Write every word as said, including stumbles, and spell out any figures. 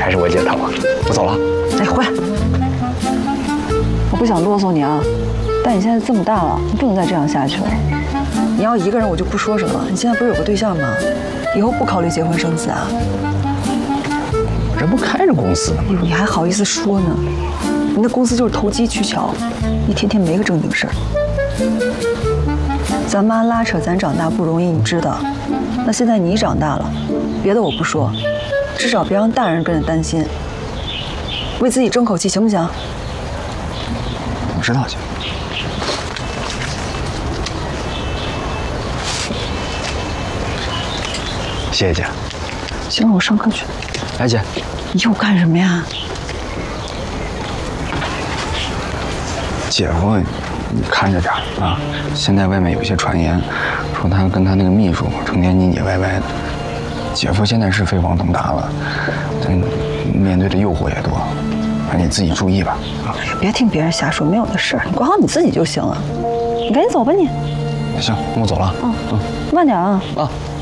还是我姐疼啊。我走了。 哎，回来！我不想啰嗦你啊，但你现在这么大了，你不能再这样下去了。你要一个人我就不说什么，你现在不是有个对象吗？以后不考虑结婚生子啊？ 我这不开着公司呢吗？ 你还好意思说呢？你那公司就是投机取巧，一天天没个正经事儿。咱妈拉扯咱长大不容易，你知道。那现在你长大了，别的我不说，至少别让大人跟着担心。为自己争口气行不行？ 我知道，姐。谢谢姐。 行了，我上课去。 哎，姐， 你又干什么呀？ 姐夫，你看着点啊！现在外面有些传言，说他跟他那个秘书成天腻腻歪歪的。姐夫现在是飞黄腾达了，但面对的诱惑也多，还你自己注意吧。啊！ 别听别人瞎说，没有的事儿，你管好你自己就行了。你赶紧走吧你。 行，那我走了。 嗯嗯，慢点啊。 啊。